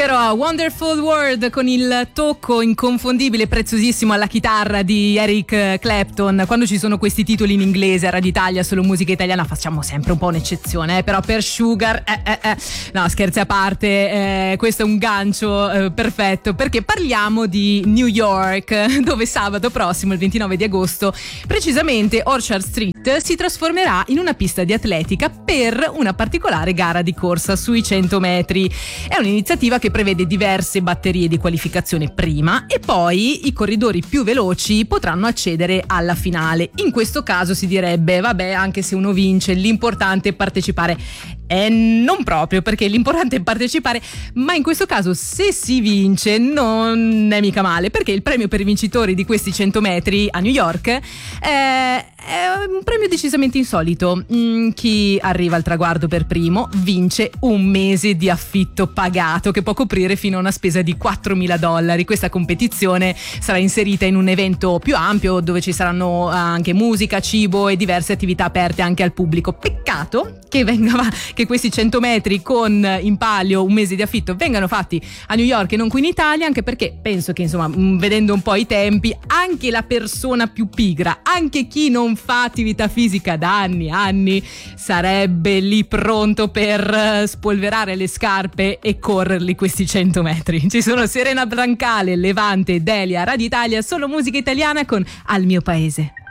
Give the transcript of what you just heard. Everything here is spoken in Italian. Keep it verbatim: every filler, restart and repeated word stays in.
Ero a Wonderful World con il tocco inconfondibile, preziosissimo alla chitarra di Eric Clapton. Quando ci sono questi titoli in inglese a Radio Italia, solo musica italiana, facciamo sempre un po' un'eccezione, eh? Però per Sugar, eh, eh, eh. no, scherzi a parte, eh, questo è un gancio eh, perfetto, perché parliamo di New York, dove sabato prossimo, il ventinove di agosto, precisamente Orchard Street si trasformerà in una pista di atletica per una particolare gara di corsa sui cento metri. È un'iniziativa che prevede diverse batterie di qualificazione prima e poi i corridori più veloci potranno accedere alla finale. In questo caso si direbbe, vabbè, anche se uno vince, l'importante è partecipare. Eh, non proprio, perché l'importante è partecipare, ma in questo caso se si vince non è mica male, perché il premio per i vincitori di questi cento metri a New York eh, è un premio decisamente insolito. Mm, chi arriva al traguardo per primo vince un mese di affitto pagato che può coprire fino a una spesa di quattromila dollari. Questa competizione sarà inserita in un evento più ampio dove ci saranno anche musica, cibo e diverse attività aperte anche al pubblico. Peccato che venga che questi cento metri con in palio un mese di affitto vengano fatti a New York e non qui in Italia, anche perché penso che, insomma, vedendo un po' i tempi, anche la persona più pigra, anche chi non fa attività fisica da anni anni, sarebbe lì pronto per spolverare le scarpe e correrli questi cento metri. Ci sono Serena Brancale, Levante, Delia, Radio Italia, solo musica italiana con Al mio paese.